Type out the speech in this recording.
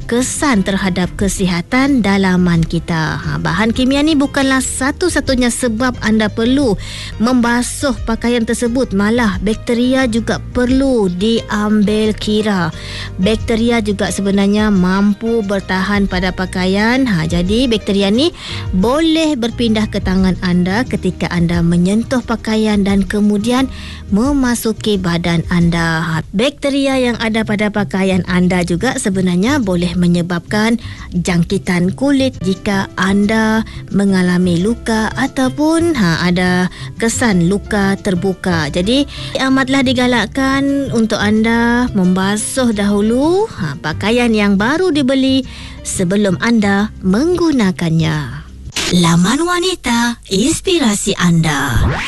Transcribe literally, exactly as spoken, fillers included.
kesan terhadap kesihatan dalaman kita. Ha, bahan kimia ni bukanlah satu-satunya sebab anda perlu membasuh pakaian tersebut, malah bakteria juga perlu diambil kira. Bakteria juga sebenarnya mampu bertahan pada pakaian. Ha, jadi bakteria ni boleh berpindah ke tangan anda ketika anda menyentuh pakaian dan kemudian memasuki badan anda. Ha, bakteria yang ada pada pakaian anda juga sebenarnya boleh menyebabkan jangkitan kulit jika anda mengalami luka ataupun ha, ada kesan luka terbuka. Jadi amatlah digalakkan untuk anda membasuh dahulu ha, pakaian yang baru dibeli sebelum anda menggunakannya. Laman Wanita, inspirasi anda.